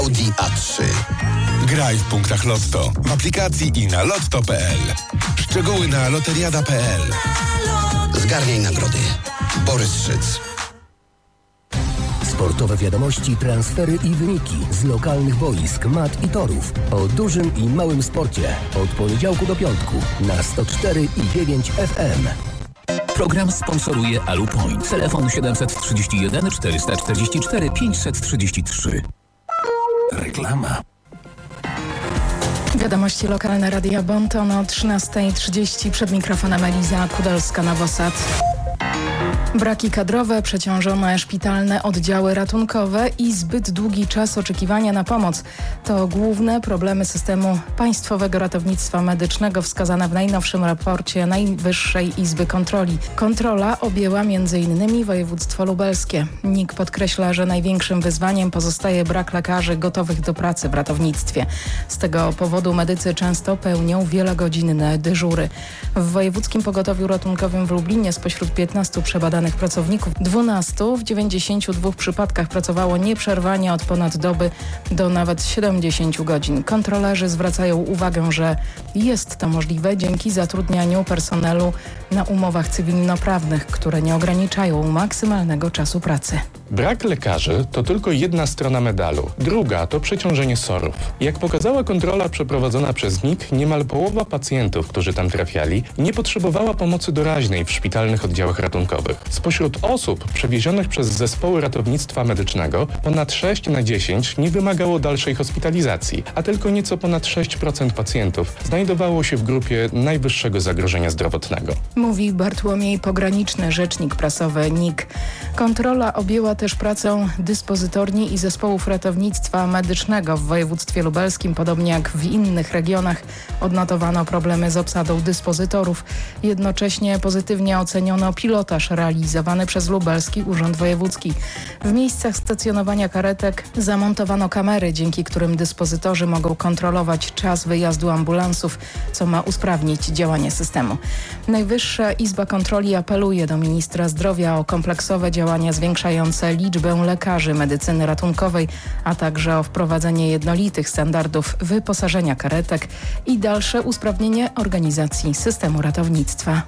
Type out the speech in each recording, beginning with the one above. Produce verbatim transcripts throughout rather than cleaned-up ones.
Audi A trzy. Graj w punktach Lotto, w aplikacji i na lotto kropka p l. Szczegóły na loteriada kropka p l. Zgarniaj nagrody. Borys Szyc. Sportowe wiadomości, transfery i wyniki z lokalnych boisk, mat i torów. O dużym i małym sporcie. Od poniedziałku do piątku na sto cztery i dziewięć F M. Program sponsoruje Alupoint. Telefon siedem trzy jeden cztery cztery cztery pięć trzy trzy. Reklama. Wiadomości lokalne Radia Bonton o trzynasta trzydzieści. Przed mikrofonem Eliza Kudolska-Nowosad. Braki kadrowe, przeciążone szpitalne oddziały ratunkowe i zbyt długi czas oczekiwania na pomoc to główne problemy systemu Państwowego Ratownictwa Medycznego wskazane w najnowszym raporcie Najwyższej Izby Kontroli. Kontrola objęła między innymi województwo lubelskie. N I K podkreśla, że największym wyzwaniem pozostaje brak lekarzy gotowych do pracy w ratownictwie. Z tego powodu medycy często pełnią wielogodzinne dyżury. W Wojewódzkim Pogotowiu Ratunkowym w Lublinie spośród piętnastu przebadanych pracowników dwunastu w dziewięćdziesięciu dwóch przypadkach pracowało nieprzerwanie od ponad doby do nawet siedemdziesięciu godzin. Kontrolerzy zwracają uwagę, że jest to możliwe dzięki zatrudnianiu personelu na umowach cywilnoprawnych, które nie ograniczają maksymalnego czasu pracy. Brak lekarzy to tylko jedna strona medalu. Druga to przeciążenie sorów. Jak pokazała kontrola przeprowadzona przez N I K, niemal połowa pacjentów, którzy tam trafiali, nie potrzebowała pomocy doraźnej w szpitalnych oddziałach ratunkowych. Spośród osób przewiezionych przez zespoły ratownictwa medycznego ponad sześć na dziesięć nie wymagało dalszej hospitalizacji, a tylko nieco ponad sześć procent pacjentów znajdowało się w grupie najwyższego zagrożenia zdrowotnego. Mówi Bartłomiej Pograniczny, rzecznik prasowy N I K. Kontrola objęła też pracę dyspozytorni i zespołów ratownictwa medycznego w województwie lubelskim. Podobnie jak w innych regionach odnotowano problemy z obsadą dyspozytorów. Jednocześnie pozytywnie oceniono pilotaż realizowany przez Lubelski Urząd Wojewódzki. W miejscach stacjonowania karetek zamontowano kamery, dzięki którym dyspozytorzy mogą kontrolować czas wyjazdu ambulansów, co ma usprawnić działanie systemu. Najwyższa Izba Kontroli apeluje do ministra zdrowia o kompleksowe działania zwiększające liczbę lekarzy medycyny ratunkowej, a także o wprowadzenie jednolitych standardów wyposażenia karetek i dalsze usprawnienie organizacji systemu ratownictwa.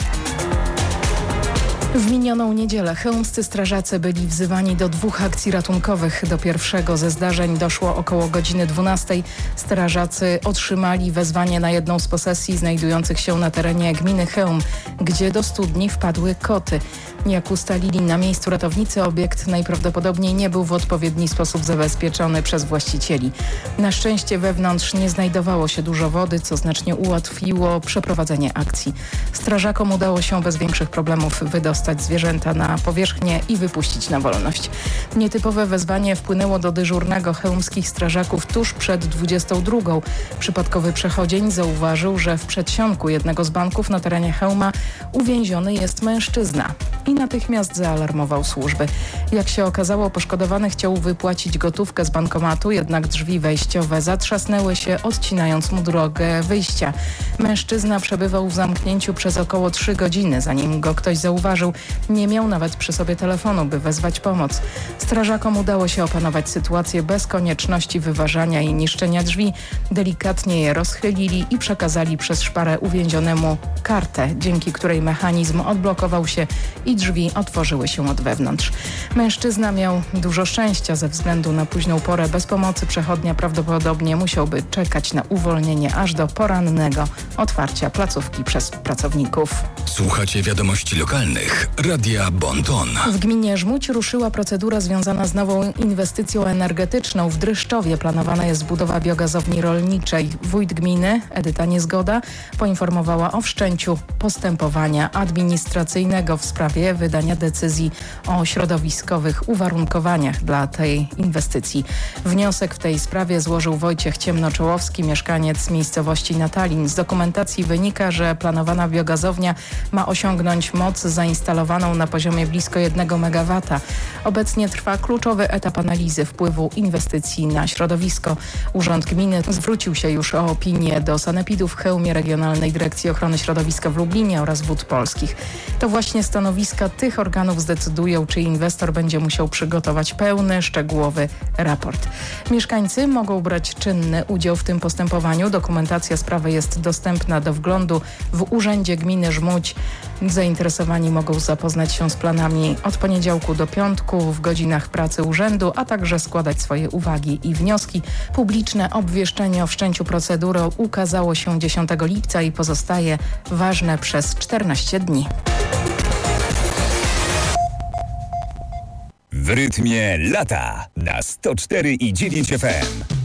W minioną niedzielę chełmscy strażacy byli wzywani do dwóch akcji ratunkowych. Do pierwszego ze zdarzeń doszło około godziny dwunastej. Strażacy otrzymali wezwanie na jedną z posesji znajdujących się na terenie gminy Chełm, gdzie do studni wpadły koty. Jak ustalili na miejscu ratownicy, obiekt najprawdopodobniej nie był w odpowiedni sposób zabezpieczony przez właścicieli. Na szczęście wewnątrz nie znajdowało się dużo wody, co znacznie ułatwiło przeprowadzenie akcji. Strażakom udało się bez większych problemów wydostać zwierzęta na powierzchnię i wypuścić na wolność. Nietypowe wezwanie wpłynęło do dyżurnego chełmskich strażaków tuż przed dwudziestą drugą. Przypadkowy przechodzień zauważył, że w przedsionku jednego z banków na terenie Chełma uwięziony jest mężczyzna i natychmiast zaalarmował służby. Jak się okazało, poszkodowany chciał wypłacić gotówkę z bankomatu, jednak drzwi wejściowe zatrzasnęły się, odcinając mu drogę wyjścia. Mężczyzna przebywał w zamknięciu przez około trzy godziny, zanim go ktoś zauważył. Nie miał nawet przy sobie telefonu, by wezwać pomoc. Strażakom udało się opanować sytuację bez konieczności wyważania i niszczenia drzwi. Delikatnie je rozchylili i przekazali przez szparę uwięzionemu kartę, dzięki której mechanizm odblokował się i drzwi otworzyły się od wewnątrz. Mężczyzna miał dużo szczęścia ze względu na późną porę. Bez pomocy przechodnia prawdopodobnie musiałby czekać na uwolnienie aż do porannego otwarcia placówki przez pracowników. Słuchacie wiadomości lokalnych Radia Bonton. W gminie Żmudź ruszyła procedura związana z nową inwestycją energetyczną. W Dryszczowie planowana jest budowa biogazowni rolniczej. Wójt gminy Edyta Niezgoda poinformowała o wszczęciu postępowania administracyjnego w sprawie wydania decyzji o środowiskowych uwarunkowaniach dla tej inwestycji. Wniosek w tej sprawie złożył Wojciech Ciemnoczołowski, mieszkaniec miejscowości Natalin. Z dokumentacji wynika, że planowana biogazownia ma osiągnąć moc zainstalowaną zainstalowaną na poziomie blisko jednego megawata. Obecnie trwa kluczowy etap analizy wpływu inwestycji na środowisko. Urząd Gminy zwrócił się już o opinię do sanepidu w Chełmie, Regionalnej Dyrekcji Ochrony Środowiska w Lublinie oraz Wód Polskich. To właśnie stanowiska tych organów zdecydują, czy inwestor będzie musiał przygotować pełny, szczegółowy raport. Mieszkańcy mogą brać czynny udział w tym postępowaniu. Dokumentacja sprawy jest dostępna do wglądu w Urzędzie Gminy Żmudź. Zainteresowani mogą zapoznać się z planami od poniedziałku do piątku w godzinach pracy urzędu, a także składać swoje uwagi i wnioski. Publiczne obwieszczenie o wszczęciu procedury ukazało się dziesiątego lipca i pozostaje ważne przez czternaście dni. W rytmie lata na sto cztery i dziewięć F M.